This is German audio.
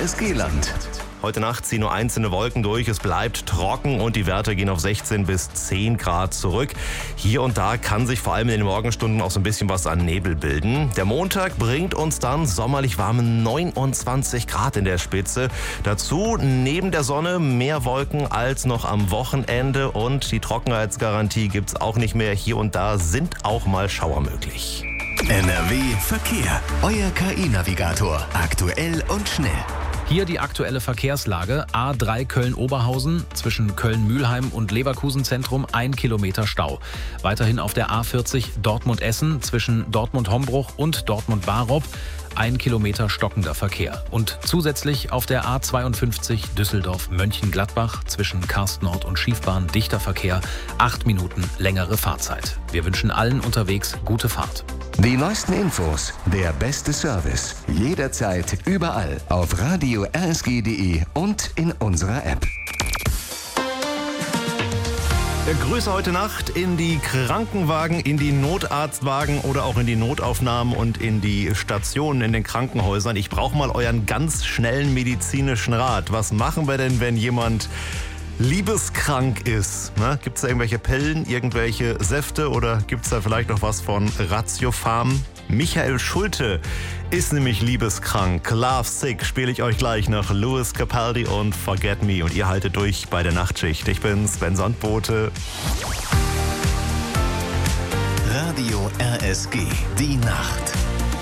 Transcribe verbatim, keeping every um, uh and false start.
S G-Land. Heute Nacht ziehen nur einzelne Wolken durch, es bleibt trocken und die Werte gehen auf sechzehn bis zehn Grad zurück. Hier und da kann sich vor allem in den Morgenstunden auch so ein bisschen was an Nebel bilden. Der Montag bringt uns dann sommerlich warme neunundzwanzig Grad in der Spitze. Dazu neben der Sonne mehr Wolken als noch am Wochenende und die Trockenheitsgarantie gibt's auch nicht mehr. Hier und da sind auch mal Schauer möglich. N R W Verkehr. Euer K I-Navigator. Aktuell und schnell. Hier die aktuelle Verkehrslage. A drei Köln-Oberhausen zwischen Köln-Mühlheim und Leverkusen-Zentrum ein Kilometer Stau. Weiterhin auf der A vierzig Dortmund-Essen zwischen Dortmund-Hombruch und Dortmund-Barop ein Kilometer stockender Verkehr. Und zusätzlich auf der A zweiundfünfzig Düsseldorf-Mönchengladbach zwischen Karstnord und Schiefbahn dichter Verkehr, acht Minuten längere Fahrzeit. Wir wünschen allen unterwegs gute Fahrt. Die neuesten Infos, der beste Service, jederzeit, überall auf radio R S G punkt de und in unserer App. Grüße heute Nacht in die Krankenwagen, in die Notarztwagen oder auch in die Notaufnahmen und in die Stationen in den Krankenhäusern. Ich brauche mal euren ganz schnellen medizinischen Rat. Was machen wir denn, wenn jemand liebeskrank ist? Ne? Gibt es da irgendwelche Pillen, irgendwelche Säfte oder gibt es da vielleicht noch was von Ratiopharm? Michael Schulte ist nämlich liebeskrank. Love Sick spiele ich euch gleich nach Louis Capaldi und Forget Me. Und ihr haltet durch bei der Nachtschicht. Ich bin Sven Sandbote. Radio R S G, die Nacht.